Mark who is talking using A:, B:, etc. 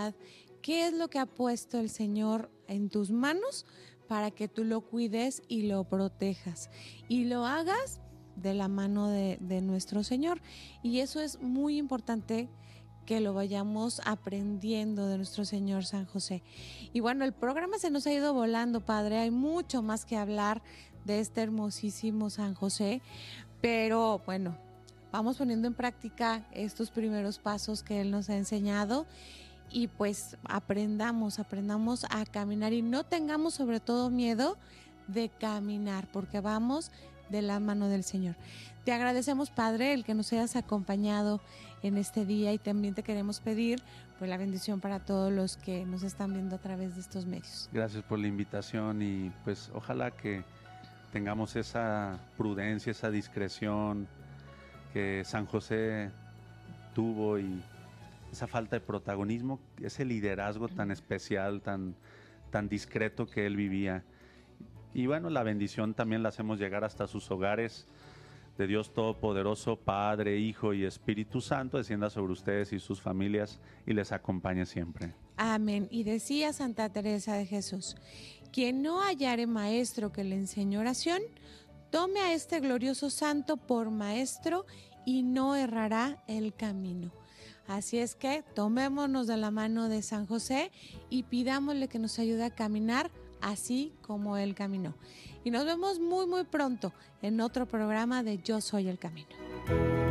A: verdad qué es lo que ha puesto el Señor en tus manos para que tú lo cuides y lo protejas y lo hagas de la mano de nuestro Señor. Y eso es muy importante que lo vayamos aprendiendo de nuestro Señor San José. Y bueno, el programa se nos ha ido volando, Padre. Hay mucho más que hablar de este hermosísimo San José, pero bueno, vamos poniendo en práctica estos primeros pasos que Él nos ha enseñado y pues aprendamos a caminar y no tengamos sobre todo miedo de caminar, porque vamos de la mano del Señor. Te agradecemos, Padre, el que nos hayas acompañado en este día y también te queremos pedir pues la bendición para todos los que nos están viendo a través de estos medios.
B: Gracias por la invitación y pues ojalá que tengamos esa prudencia, esa discreción que San José tuvo y esa falta de protagonismo, ese liderazgo tan especial, tan discreto que él vivía. Y bueno, la bendición también la hacemos llegar hasta sus hogares. De Dios Todopoderoso, Padre, Hijo y Espíritu Santo, descienda sobre ustedes y sus familias y les acompañe siempre.
A: Amén. Y decía Santa Teresa de Jesús: quien no hallare maestro que le enseñe oración, tome a este glorioso santo por maestro y no errará el camino. Así es que tomémonos de la mano de San José y pidámosle que nos ayude a caminar así como Él caminó. Y nos vemos muy muy pronto en otro programa de Yo Soy el Camino.